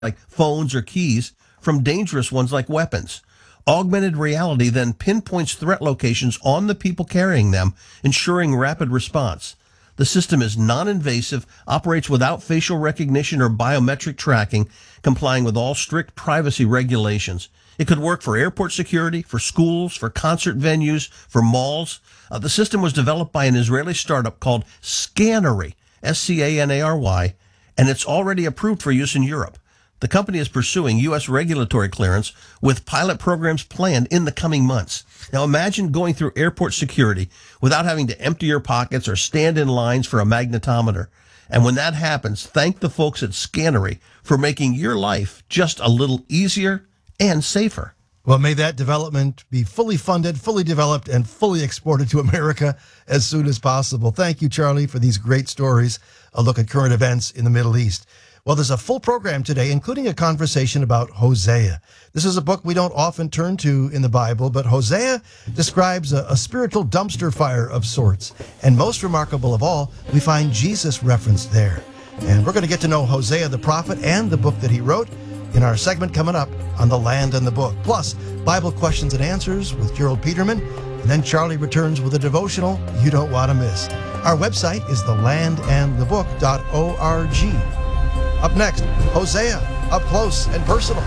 like phones or keys from dangerous ones like weapons. Augmented reality then pinpoints threat locations on the people carrying them, ensuring rapid response. The system is non-invasive, operates without facial recognition or biometric tracking, complying with all strict privacy regulations. It could work for airport security, for schools, for concert venues, for malls. The system was developed by an Israeli startup called Scanary, S-C-A-N-A-R-Y, and it's already approved for use in Europe. The company is pursuing U.S. regulatory clearance with pilot programs planned in the coming months. Now imagine going through airport security without having to empty your pockets or stand in lines for a magnetometer. And when that happens, thank the folks at Scanary for making your life just a little easier and safer. Well, may that development be fully funded, fully developed, and fully exported to America as soon as possible. Thank you, Charlie, for these great stories, a look at current events in the Middle East. Well, there's a full program today, including a conversation about Hosea. This is a book we don't often turn to in the Bible, but Hosea describes a spiritual dumpster fire of sorts. And most remarkable of all, we find Jesus referenced there. And we're going to get to know Hosea the prophet and the book that he wrote in our segment coming up on The Land and the Book. Plus, Bible questions and answers with Gerald Peterman. And then Charlie returns with a devotional you don't want to miss. Our website is thelandandthebook.org. Up next, Hosea, up close and personal.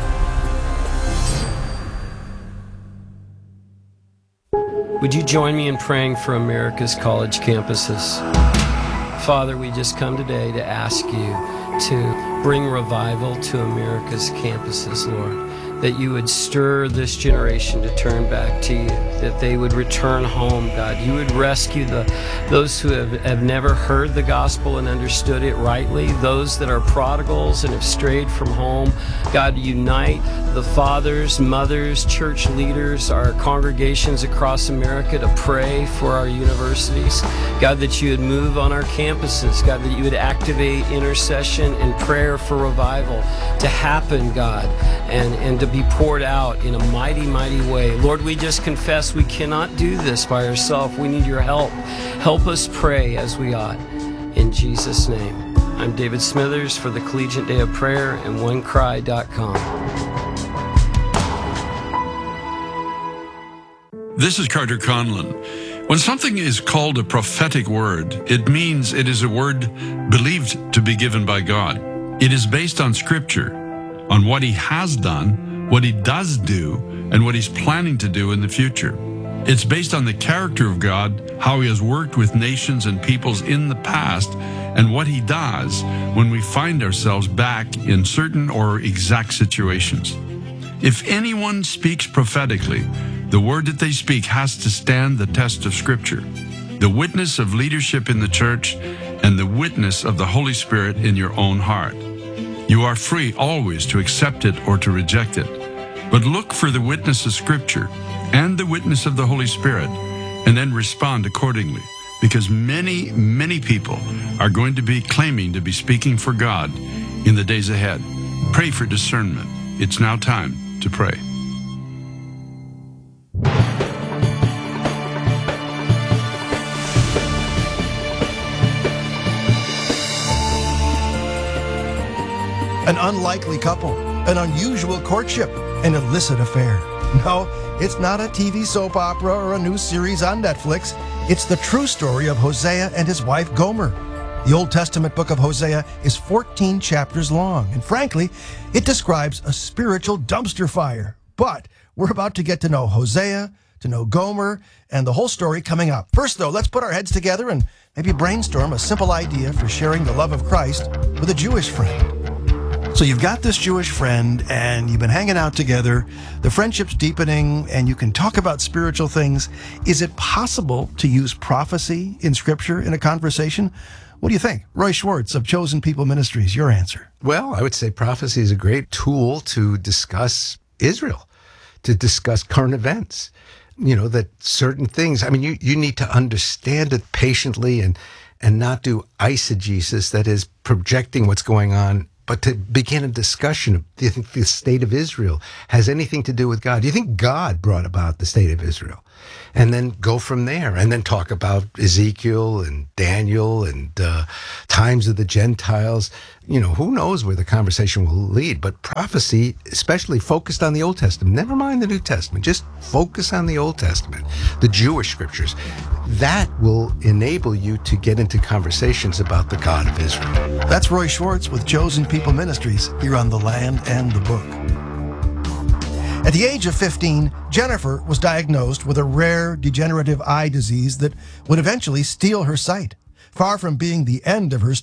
Would you join me in praying for America's college campuses? Father, we just come today to ask you to bring revival to America's campuses, Lord. That you would stir this generation to turn back to you, that they would return home, God. You would rescue those who have never heard the gospel and understood it rightly, those that are prodigals and have strayed from home. God, unite the fathers, mothers, church leaders, our congregations across America to pray for our universities. God, that you would move on our campuses. God, that you would activate intercession and prayer for revival to happen, God, and to be poured out in a mighty, mighty way. Lord, we just confess we cannot do this by ourselves. We need your help. Help us pray as we ought. In Jesus' name. I'm David Smithers for the Collegiate Day of Prayer and OneCry.com. This is Carter Conlon. When something is called a prophetic word, it means it is a word believed to be given by God. It is based on Scripture, on what He has done, what He does do, and what He's planning to do in the future. It's based on the character of God, how He has worked with nations and peoples in the past, and what He does when we find ourselves back in certain or exact situations. If anyone speaks prophetically, the word that they speak has to stand the test of Scripture, the witness of leadership in the church, and the witness of the Holy Spirit in your own heart. You are free always to accept it or to reject it. But look for the witness of Scripture and the witness of the Holy Spirit, and then respond accordingly. Because many, many people are going to be claiming to be speaking for God in the days ahead. Pray for discernment. It's now time to pray. An unlikely couple, an unusual courtship, an illicit affair. No, it's not a TV soap opera or a new series on Netflix. It's the true story of Hosea and his wife Gomer. The Old Testament book of Hosea is 14 chapters long, and frankly, it describes a spiritual dumpster fire. But we're about to get to know Hosea, to know Gomer, and the whole story coming up. First, though, let's put our heads together and maybe brainstorm a simple idea for sharing the love of Christ with a Jewish friend. So you've got this Jewish friend and you've been hanging out together. The friendship's deepening and you can talk about spiritual things. Is it possible to use prophecy in Scripture in a conversation? What do you think? Roy Schwartz of Chosen People Ministries, your answer. Well, I would say prophecy is a great tool to discuss Israel, to discuss current events. You know, that certain things, I mean, you need to understand it patiently and not do eisegesis, that is projecting what's going on, but to begin a discussion of, do you think the state of Israel has anything to do with God? Do you think God brought about the state of Israel? And then go from there, and then talk about Ezekiel and Daniel and times of the Gentiles. Who knows where the conversation will lead, but prophecy, especially focused on the Old Testament, never mind the New Testament, just focus on the Old Testament, the Jewish scriptures. That will enable you to get into conversations about the God of Israel. That's Roy Schwartz with Chosen People Ministries here on The Land and the Book. At the age of 15, Jennifer was diagnosed with a rare degenerative eye disease that would eventually steal her sight. Far from being the end of her